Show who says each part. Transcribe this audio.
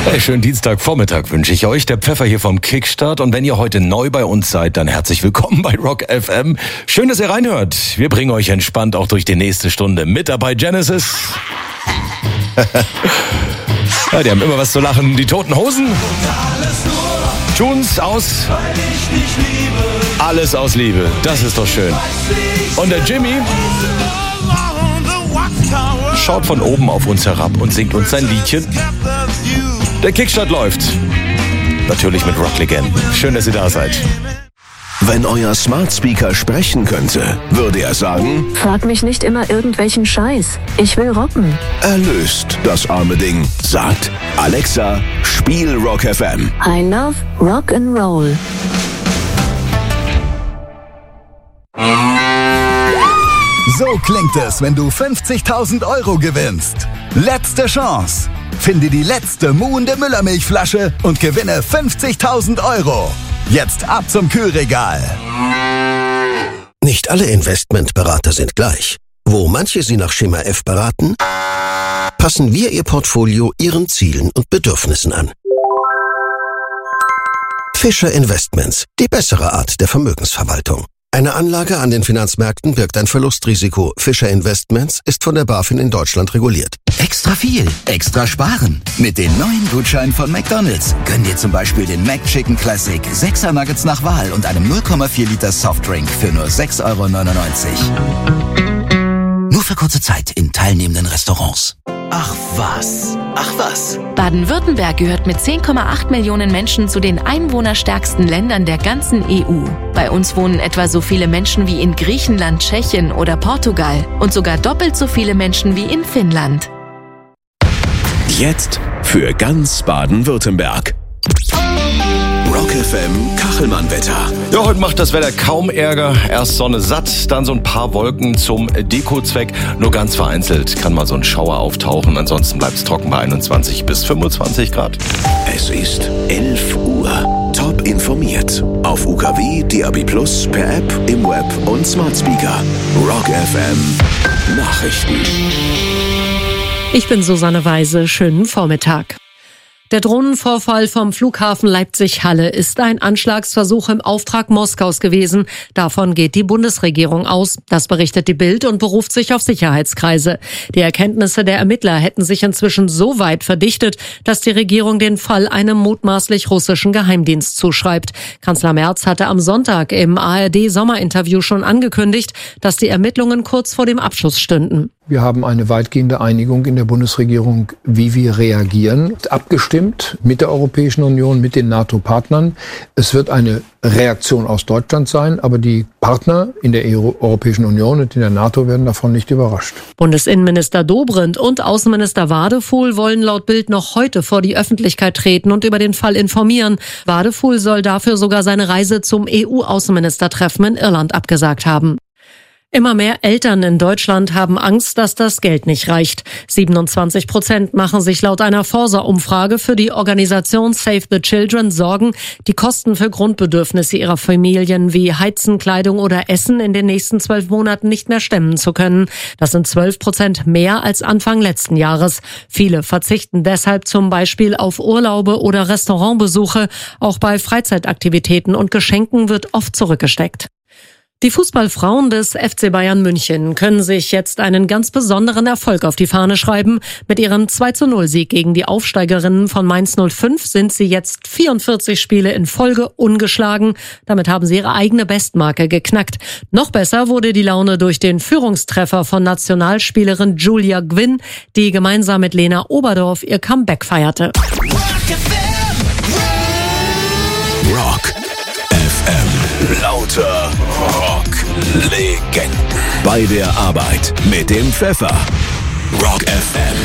Speaker 1: Hey, schönen Dienstagvormittag wünsche ich euch. Der Pfeffer hier vom Kickstart. Und wenn ihr heute neu bei uns seid, dann herzlich willkommen bei Rock FM. Schön, dass ihr reinhört. Wir bringen euch entspannt auch durch die nächste Stunde. Mit dabei Genesis. Ja, die haben immer was zu lachen. Die Toten Hosen. Tunes aus. Alles aus Liebe. Das ist doch schön. Und der Jimmy schaut von oben auf uns herab und singt uns sein Liedchen. Der Kickstart läuft. Natürlich mit Rocklegenden. Schön, dass ihr da seid.
Speaker 2: Wenn euer Smart Speaker sprechen könnte, würde er sagen:
Speaker 3: Frag mich nicht immer irgendwelchen Scheiß. Ich will rocken.
Speaker 2: Erlöst das arme Ding. Sagt: Alexa, spiel Rock FM.
Speaker 3: I love Rock and Roll.
Speaker 4: So klingt es, wenn du 50.000 Euro gewinnst. Letzte Chance. Finde die letzte muhende Müllermilchflasche und gewinne 50.000 Euro. Jetzt ab zum Kühlregal.
Speaker 5: Nicht alle Investmentberater sind gleich. Wo manche Sie nach Schema F beraten, passen wir Ihr Portfolio Ihren Zielen und Bedürfnissen an. Fischer Investments, die bessere Art der Vermögensverwaltung. Eine Anlage an den Finanzmärkten birgt ein Verlustrisiko. Fischer Investments ist von der BaFin in Deutschland reguliert.
Speaker 6: Extra viel, extra sparen. Mit den neuen Gutscheinen von McDonald's gönn dir zum Beispiel den McChicken Classic, 6er Nuggets nach Wahl und einem 0,4 Liter Softdrink für nur 6,99 €. Nur für kurze Zeit in teilnehmenden Restaurants. Ach was.
Speaker 7: Baden-Württemberg gehört mit 10,8 Millionen Menschen zu den einwohnerstärksten Ländern der ganzen EU. Bei uns wohnen etwa so viele Menschen wie in Griechenland, Tschechien oder Portugal und sogar doppelt so viele Menschen wie in Finnland.
Speaker 2: Jetzt für ganz Baden-Württemberg. Rock FM Kachelmann-Wetter.
Speaker 1: Ja, heute macht das Wetter kaum Ärger. Erst Sonne satt, dann so ein paar Wolken zum Dekozweck. Nur ganz vereinzelt kann mal so ein Schauer auftauchen. Ansonsten bleibt es trocken bei 21 bis 25 Grad.
Speaker 2: Es ist 11 Uhr. Top informiert. Auf UKW, DAB+, per App, im Web und Smart Speaker. Rock FM Nachrichten.
Speaker 8: Ich bin Susanne Weise. Schönen Vormittag. Der Drohnenvorfall vom Flughafen Leipzig-Halle ist ein Anschlagsversuch im Auftrag Moskaus gewesen. Davon geht die Bundesregierung aus. Das berichtet die Bild und beruft sich auf Sicherheitskreise. Die Erkenntnisse der Ermittler hätten sich inzwischen so weit verdichtet, dass die Regierung den Fall einem mutmaßlich russischen Geheimdienst zuschreibt. Kanzler Merz hatte am Sonntag im ARD-Sommerinterview schon angekündigt, dass die Ermittlungen kurz vor dem Abschluss stünden.
Speaker 9: Wir haben eine weitgehende Einigung in der Bundesregierung, wie wir reagieren, abgestimmt mit der Europäischen Union, mit den NATO-Partnern. Es wird eine Reaktion aus Deutschland sein, aber die Partner in der Europäischen Union und in der NATO werden davon nicht überrascht.
Speaker 8: Bundesinnenminister Dobrindt und Außenminister Wadefuhl wollen laut Bild noch heute vor die Öffentlichkeit treten und über den Fall informieren. Wadefuhl soll dafür sogar seine Reise zum EU-Außenministertreffen in Irland abgesagt haben. Immer mehr Eltern in Deutschland haben Angst, dass das Geld nicht reicht. 27% machen sich laut einer Forsa-Umfrage für die Organisation Save the Children Sorgen, die Kosten für Grundbedürfnisse ihrer Familien wie Heizen, Kleidung oder Essen in den nächsten 12 Monaten nicht mehr stemmen zu können. Das sind 12% mehr als Anfang letzten Jahres. Viele verzichten deshalb zum Beispiel auf Urlaube oder Restaurantbesuche. Auch bei Freizeitaktivitäten und Geschenken wird oft zurückgesteckt. Die Fußballfrauen des FC Bayern München können sich jetzt einen ganz besonderen Erfolg auf die Fahne schreiben. Mit ihrem 2:0-Sieg gegen die Aufsteigerinnen von Mainz 05 sind sie jetzt 44 Spiele in Folge ungeschlagen. Damit haben sie ihre eigene Bestmarke geknackt. Noch besser wurde die Laune durch den Führungstreffer von Nationalspielerin Julia Gwynn, die gemeinsam mit Lena Oberdorf ihr Comeback feierte.
Speaker 2: Rock FM. Lauter Rock-Legenden. Bei der Arbeit mit dem Pfeffer. Rock FM.